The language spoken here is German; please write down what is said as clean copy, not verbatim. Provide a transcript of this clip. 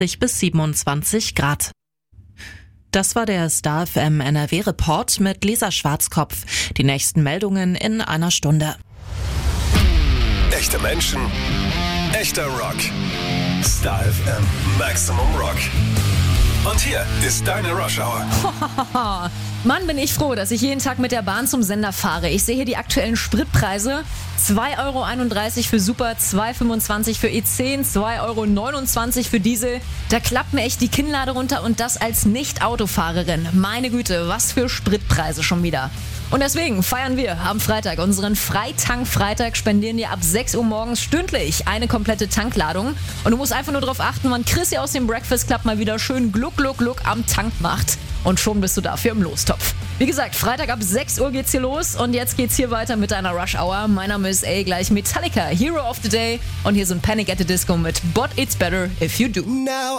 bis 27 Grad. Das war der Star FM NRW Report mit Lisa Schwarzkopf. Die nächsten Meldungen in einer Stunde. Echte Menschen, echter Rock. Star FM Maximum Rock. Und hier ist deine Rush Hour. Mann, bin ich froh, dass ich jeden Tag mit der Bahn zum Sender fahre. Ich sehe hier die aktuellen Spritpreise. 2,31 € für Super, 2,25 € für E10, 2,29 € für Diesel. Da klappt mir echt die Kinnlade runter und das als Nicht-Autofahrerin. Meine Güte, was für Spritpreise schon wieder. Und deswegen feiern wir am Freitag unseren Freitank-Freitag, spendieren dir ab 6 Uhr morgens stündlich eine komplette Tankladung. Und du musst einfach nur darauf achten, wann Chrissy aus dem Breakfast Club mal wieder schön Gluck, Gluck, Gluck am Tank macht. Und schon bist du dafür im Lostopf. Wie gesagt, Freitag ab 6 Uhr geht's hier los und jetzt geht's hier weiter mit deiner Rush Hour. Mein Name ist gleich Metallica, Hero of the Day und hier sind Panic at the Disco mit But It's Better If You Do. Now